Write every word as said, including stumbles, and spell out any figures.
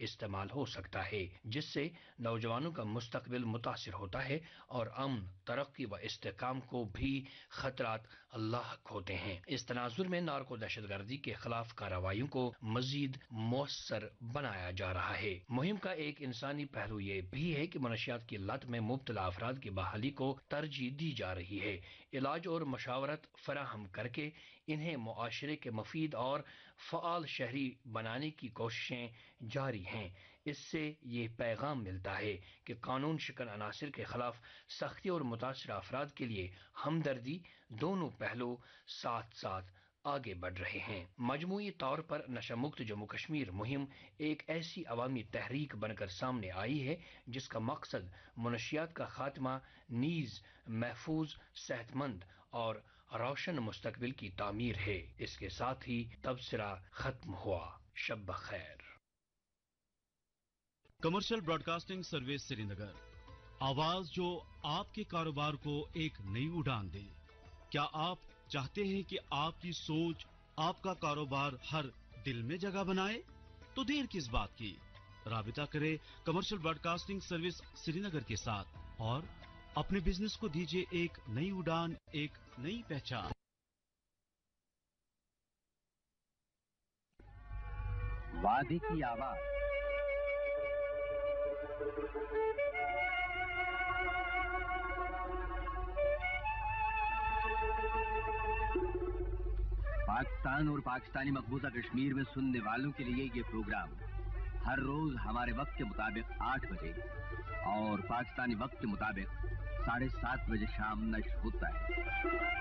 استعمال ہو سکتا ہے، جس سے نوجوانوں کا مستقبل متاثر ہوتا ہے اور امن، ترقی و استحکام کو بھی خطرات لاحق ہوتے ہیں۔ اس تناظر میں نارکو دہشت گردی کے خلاف کارروائیوں کو مزید مؤثر بنایا جا رہا ہے۔ مہم کا ایک انسانی پہلو یہ بھی ہے کہ منشیات کی لت میں مبتلا افراد کی بحالی کو ترجیح دی جا رہی ہے۔ علاج اور مشاورت فراہم کر کے انہیں معاشرے کے مفید اور فعال شہری بنانے کی کوششیں جاری ہیں۔ اس سے یہ پیغام ملتا ہے کہ قانون شکن عناصر کے خلاف سختی اور متاثرہ افراد کے لیے ہمدردی، دونوں پہلو ساتھ ساتھ آگے بڑھ رہے ہیں۔ مجموعی طور پر نشہ مکت جموں کشمیر مہم ایک ایسی عوامی تحریک بن کر سامنے آئی ہے جس کا مقصد منشیات کا خاتمہ نیز محفوظ، صحت مند اور روشن مستقبل کی تعمیر ہے۔ اس کے ساتھ ہی تبصرہ ختم ہوا۔ شب بخیر۔ کمرشل براڈ کاسٹنگ سروس سری نگر، آواز جو آپ کے کاروبار کو ایک نئی اڑان دے۔ کیا آپ چاہتے ہیں کہ آپ کی سوچ آپ کا کاروبار ہر دل میں جگہ بنائے؟ تو دیر کس بات کی؟ رابطہ کریں کمرشل براڈ کاسٹنگ سروس سری نگر کے ساتھ اور اپنے بزنس کو دیجیے ایک نئی اڑان، ایک نئی پہچان۔ وادی کی آواز، پاکستان اور پاکستانی مقبوضہ کشمیر میں سننے والوں کے لیے یہ پروگرام ہر روز ہمارے وقت کے مطابق آٹھ بجے اور پاکستانی وقت کے مطابق ساڑھے سات بجے شام نشر ہوتا ہے۔